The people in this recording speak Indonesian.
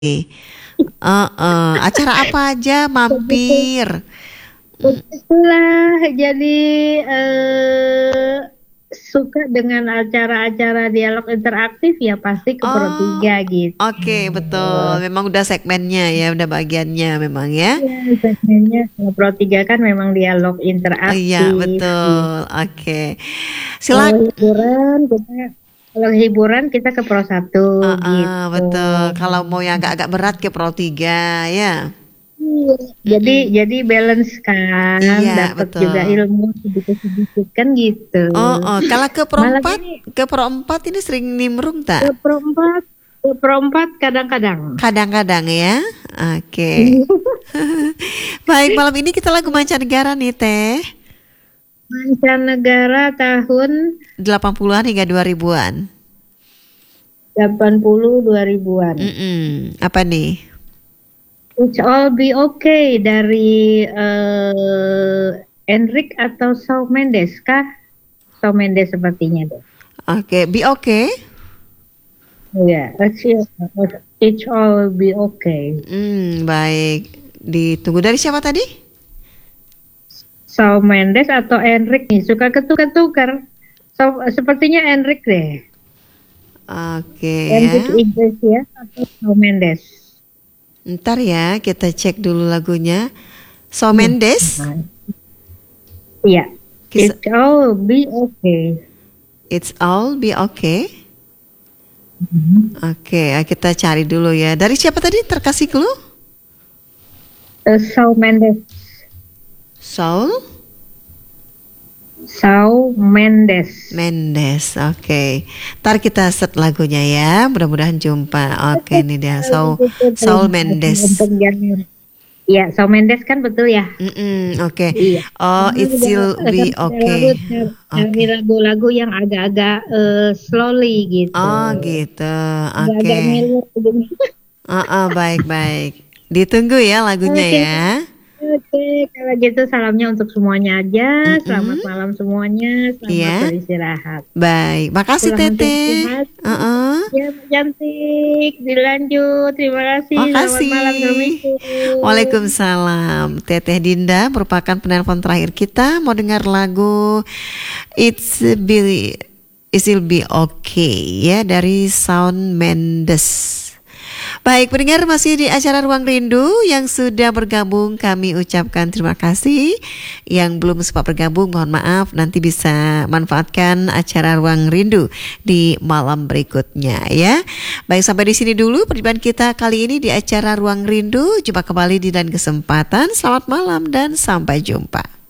Acara apa aja mampir? Itulah jadi suka dengan acara-acara dialog interaktif ya pasti ke Pro Oh, 3 gitu. oke, betul. Memang udah segmennya ya, udah bagiannya memang ya. Ya, segmennya kalau Pro 3 kan memang dialog Oh iya, interaktif gitu. betul. Oke. Kalau Silakan. hiburan kita ke Pro 1 gitu. Betul. Kalau mau yang agak-agak berat ke Pro 3 ya. Iya, Jadi Mm-mm. jadi balance kan, Iya, dapat juga betul. ilmu sedikit-sedikit kan gitu. Kalau ke Pro Malam 4, ini ini sering nimbrung ke tak? Pro 4, kadang-kadang. Kadang-kadang ya. Oke. Baik, malam ini kita lagu mancanegara nih, Teh. Mancanegara tahun 80-an hingga 2000-an. 80 2000-an. Apa nih? It's All Be Okay dari Enric atau Shawn Mendes kah? Shawn Mendes sepertinya deh. Oke, be okay. Ya, It's All Be Okay. Baik. Ditunggu dari siapa tadi? Shawn Mendes atau Enric nih suka ketukar-tukar. Sepertinya Enric deh. Oke Enric ya. Iglesias atau Shawn Mendes. Ntar ya, kita cek dulu lagunya. Shawn Mendes. Iya. Kis- It's All Be Okay. It's all be okay. Oke, kita cari dulu ya. Dari siapa tadi? Terkasih clue? Shawn Mendes. Saul Shawn Mendes. Mendes. Oke. Ntar kita set lagunya ya. Mudah-mudahan jumpa. Oke, ini dia. Saul Mendes. Untuk jangan. Iya, Shawn Mendes kan betul ya. Oke. Iya. Oh, it will be okay. Cari lagu-lagu yang agak-agak slowly gitu. Oh, gitu. Agak-agak Oke. ngilu gitu. Baik-baik. Ditunggu ya lagunya Oke. ya. Oke, kalau gitu salamnya untuk semuanya aja. Mm-mm. Selamat malam semuanya. Selamat Iya. beristirahat. Baik. Makasih Pulang untuk Teteh. istirahat. Uh-uh. Ya, Mbak Cantik. Dilanjut. Terima kasih. Selamat malam. Makasih. Assalamualaikum. Waalaikumsalam. Teteh Dinda merupakan penelpon terakhir kita. Mau dengar lagu It Will Be Okay ya dari Shawn Mendes. Baik, pendengar masih di acara Ruang Rindu. Yang sudah bergabung kami ucapkan terima kasih. Yang belum sempat bergabung mohon maaf, nanti bisa manfaatkan acara Ruang Rindu di malam berikutnya ya. Baik, sampai di sini dulu perjumpaan kita kali ini di acara Ruang Rindu. Jumpa kembali di lain kesempatan. Selamat malam dan sampai jumpa.